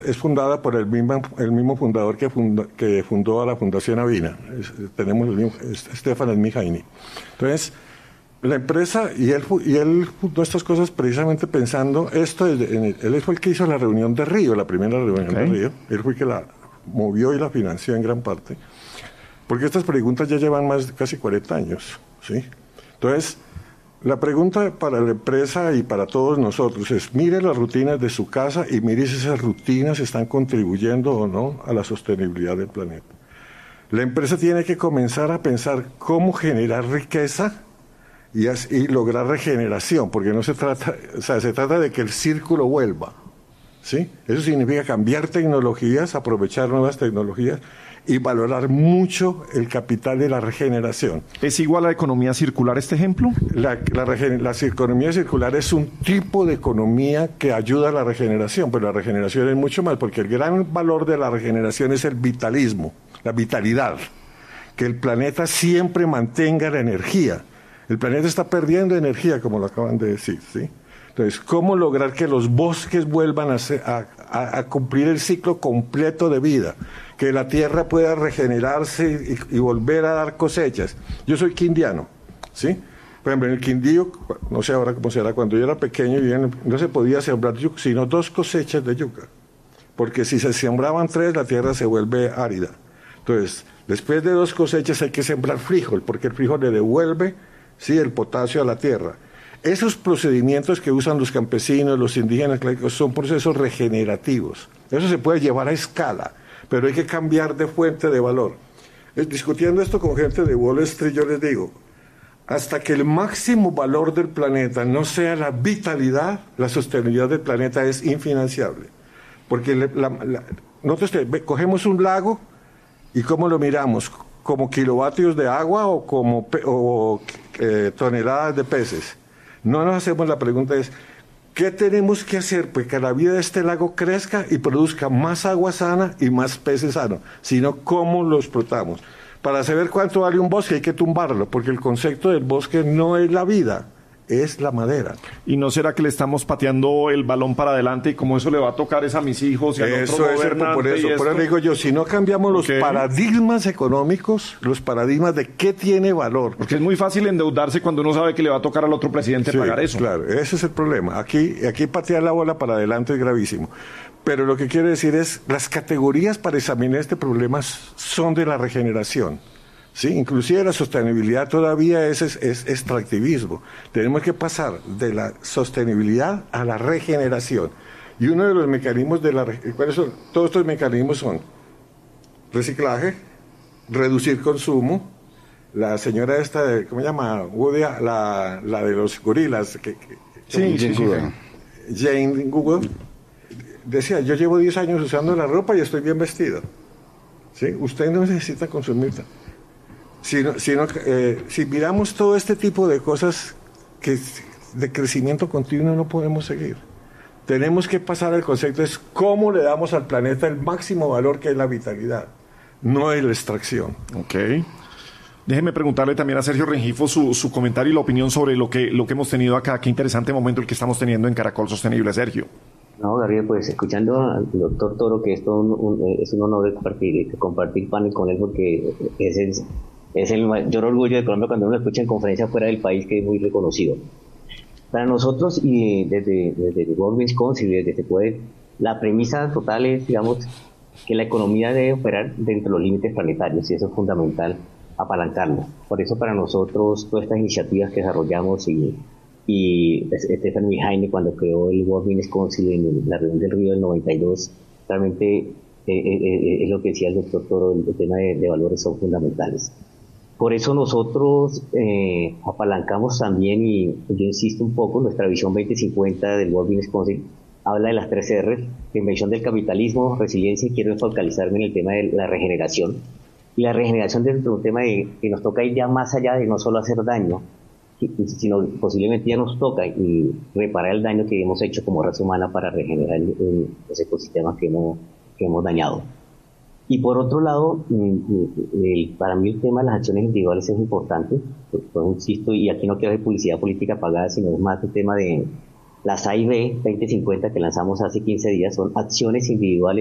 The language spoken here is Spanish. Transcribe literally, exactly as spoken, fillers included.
Es fundada por el mismo, el mismo fundador que, funda, que fundó a la Fundación Avina. Es, tenemos el mismo, es Stefan Smith-Heine. Entonces, la empresa, y él, y él fundó estas cosas precisamente pensando esto, en el, él fue el que hizo la reunión de Río, la primera reunión okay. de Río, él fue el que la movió y la financió en gran parte, porque estas preguntas ya llevan más de casi cuarenta años, ¿sí? Entonces, la pregunta para la empresa y para todos nosotros es, mire las rutinas de su casa y mire si esas rutinas están contribuyendo o no a la sostenibilidad del planeta. La empresa tiene que comenzar a pensar cómo generar riqueza y, y lograr regeneración, porque no se trata, o sea, se trata de que el círculo vuelva, ¿sí? Eso significa cambiar tecnologías, aprovechar nuevas tecnologías y valorar mucho el capital de la regeneración. ¿Es igual a la economía circular este ejemplo? La, la, la economía circular es un tipo de economía que ayuda a la regeneración, pero la regeneración es mucho más, porque el gran valor de la regeneración es el vitalismo, la vitalidad, que el planeta siempre mantenga la energía. El planeta está perdiendo energía, como lo acaban de decir, ¿sí? Entonces, ¿cómo lograr que los bosques vuelvan a, ser, a, a, a cumplir el ciclo completo de vida? Que la tierra pueda regenerarse y, y volver a dar cosechas. Yo soy quindiano, ¿sí? Por ejemplo, en el Quindío, no sé ahora cómo será, cuando yo era pequeño, no se podía sembrar yuca, sino dos cosechas de yuca. Porque si se sembraban tres, la tierra se vuelve árida. Entonces, después de dos cosechas hay que sembrar frijol, porque el frijol le devuelve, sí, el potasio a la tierra. Esos procedimientos que usan los campesinos, los indígenas, son procesos regenerativos. Eso se puede llevar a escala, pero hay que cambiar de fuente de valor. Discutiendo esto con gente de Wall Street, yo les digo, hasta que el máximo valor del planeta no sea la vitalidad, la sostenibilidad del planeta es infinanciable. Porque la, la, nosotros cogemos un lago y ¿cómo lo miramos? ¿Como kilovatios de agua o como o, eh, toneladas de peces? No nos hacemos la pregunta es, ¿qué tenemos que hacer para que la vida de este lago crezca y produzca más agua sana y más peces sanos? Sino cómo lo explotamos. Para saber cuánto vale un bosque hay que tumbarlo, porque el concepto del bosque no es la vida, es la madera. ¿Y no será que le estamos pateando el balón para adelante y como eso le va a tocar es a mis hijos y a eso es cierto, por eso, por eso digo yo, si no cambiamos los okay. paradigmas económicos, los paradigmas de qué tiene valor. Porque es muy fácil endeudarse cuando uno sabe que le va a tocar al otro presidente sí, pagar eso. Claro, ese es el problema. Aquí, aquí patear la bola para adelante es gravísimo. Pero lo que quiero decir es, las categorías para examinar este problema son de la regeneración. Sí, inclusive la sostenibilidad todavía es, es, es extractivismo. Tenemos que pasar de la sostenibilidad a la regeneración. Y uno de los mecanismos de la ¿cuáles son? Todos estos mecanismos son reciclaje, reducir consumo. La señora esta, de, ¿cómo se llama? Woody, la, la de los gorilas. Que, que, sí, sí, sí. Jane Google decía, yo llevo diez años usando la ropa y estoy bien vestido. ¿Sí? Usted no necesita consumir. Si, no, si, no, eh, si miramos todo este tipo de cosas que de crecimiento continuo no podemos seguir. Tenemos que pasar al concepto es cómo le damos al planeta el máximo valor que es la vitalidad, no es la extracción. Ok. Déjeme preguntarle también a Sergio Rengifo su, su comentario y la opinión sobre lo que, lo que hemos tenido acá. Qué interesante momento el que estamos teniendo en Caracol Sostenible, Sergio. No, Gabriel, pues escuchando al doctor Toro, que esto un, un, es un honor de compartir, compartir panel con él porque es el... Es el mayor orgullo de Colombia cuando uno escucha en conferencia fuera del país, que es muy reconocido. Para nosotros, y desde, desde el World Business Council, desde se puede, la premisa total es, digamos, que la economía debe operar dentro de los límites planetarios, y eso es fundamental, apalancarlo. Por eso para nosotros, todas estas iniciativas que desarrollamos, y, y Stefan Smith-Heine cuando creó el World Business Council en la reunión del Río del noventa y dos, realmente eh, eh, es lo que decía el doctor Toro, el, el tema de, de valores son fundamentales. Por eso nosotros eh, apalancamos también, y yo insisto un poco, nuestra visión veinte cincuenta del World Business Council habla de las tres R, invención del capitalismo, resiliencia, y quiero focalizarme en el tema de la regeneración. Y la regeneración es un tema de, que nos toca ir ya más allá de no solo hacer daño, sino posiblemente ya nos toca y reparar el daño que hemos hecho como raza humana para regenerar el, el, los ecosistemas que hemos, que hemos dañado. Y por otro lado, el, para mí el tema de las acciones individuales es importante, pues, insisto, y aquí no quiero hacer publicidad política pagada, sino es más el tema de, Las A y B veinte cincuenta que lanzamos hace quince días son acciones individuales